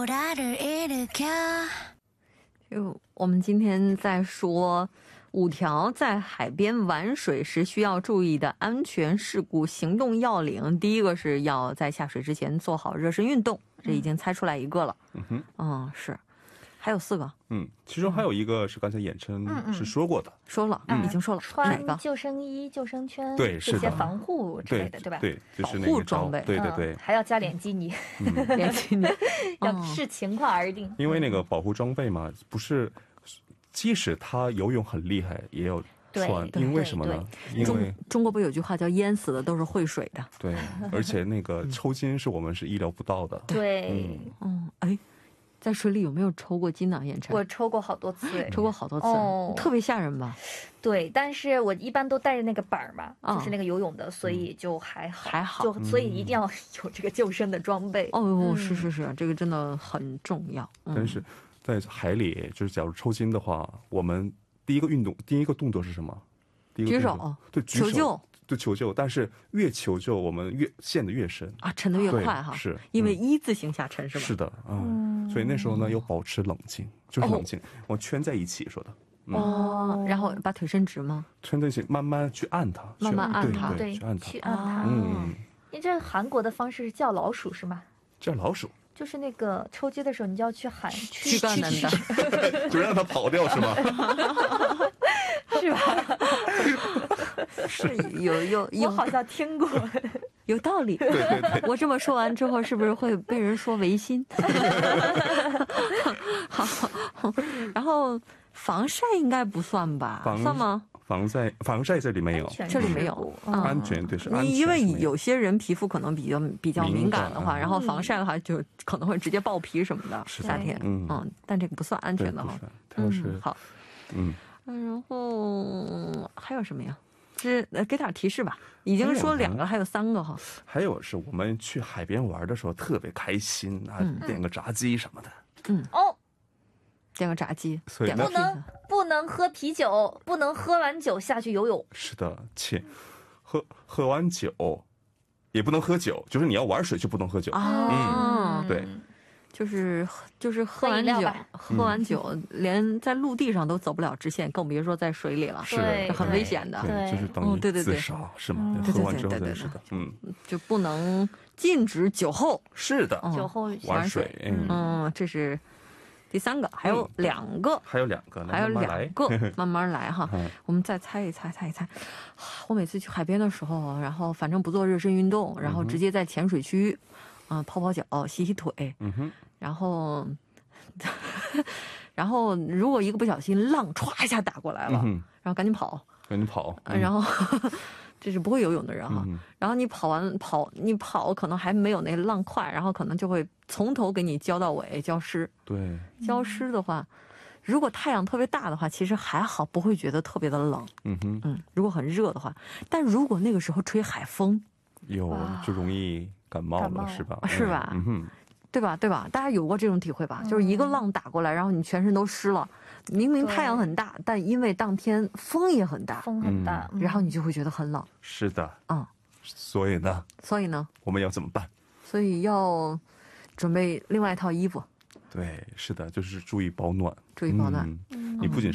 就我们今天在说5条在海边玩水时需要注意的安全事故行动要领。第一个是要在下水之前做好热身运动，这已经猜出来一个了。是，还有4个。 其中还有一个是刚才衍琛是说过的， 说了，已经说了， 穿救生衣、救生圈， 对，是的， 这些防护之类的，对吧？ 对，就是那保护装备， 对对对， 还要加点基尼， 点基尼， 要视情况而定。 因为那个保护装备嘛，不是，即使他游泳很厉害，也要穿，因为什么呢？因为中国不有句话叫淹死的都是会水的。 对，而且那个抽筋是我们是意料不到的。 对， 在水里有没有抽过筋呢？衍琛， 我抽过好多次， 抽过好多次，特别吓人吧？ 对，但是我一般都带着那个板嘛，就是那个游泳的，所以就还好，就所以一定要有这个救生的装备。是，这个真的很重要。 但是在海里，就是假如抽筋的话，我们第一个动作是什么？ 举手， 对， 求救。 对，求救，但是越求救我们越陷得越深啊，沉得越快哈， 是因为一字形下沉是吧？ 是的，所以那时候呢要保持冷静，就是冷静，我圈在一起说的。 然后把腿伸直吗？ 圈在一起，慢慢去按它， 慢慢按它， 对， 去按它。 因为这韩国的方式是叫老鼠是吗？ 叫老鼠， 就是那个抽筋的时候，你就要去喊躯干男的，就让它跑掉是吗？ 是吧？ 是有， 我好像听过， 有道理。 对， 我这么说完之后，是不是会被人说违心？好，然后防晒应该不算吧？算吗？ 防晒这里没有， 这里没有。 安全对是安全， 因为有些人皮肤可能比较敏感的话，然后防晒的话就可能会直接爆皮什么的。夏天，但这个不算安全的哈。好，然后还有什么呀？是给点提示吧，已经说2个，还有3个哈。 还有是我们去海边玩的时候特别开心啊，点个炸鸡什么的。 点个炸鸡， 不能喝啤酒，不能喝完酒下去游泳。 是的，且喝完酒也不能喝酒，就是你要玩水就不能喝酒。对。就是喝完酒，连在陆地上都走不了直线，更别说在水里了，是的， 这很危险的。 对，就是等于自杀是吗？喝完之后是的， 就不能禁止酒后。 是的， 酒后玩水。 这是第3个，还有2个， 还有2个， 慢慢来哈。我们再猜一猜。我每次去海边的时候，然后反正不做热身运动，然后直接在浅水区。泡泡脚，洗洗腿，然后如果一个不小心浪歘一下打过来了，然后赶紧跑，然后这是不会游泳的人哈，然后你跑可能还没有那浪快，然后可能就会从头给你浇到尾，浇湿。 对， 浇湿的话，如果太阳特别大的话，其实还好，不会觉得特别的冷。如果很热的话，但如果那个时候吹海风， 就容易感冒了，是吧？ 是吧？对吧？大家有过这种体会吧？就是一个浪打过来，然后你全身都湿了。明明太阳很大，但因为当天风也很大，然后你就会觉得很冷。 是的，所以呢，我们要怎么办？ 所以要准备另外一套衣服。 对，是的，就是注意保暖。 你不仅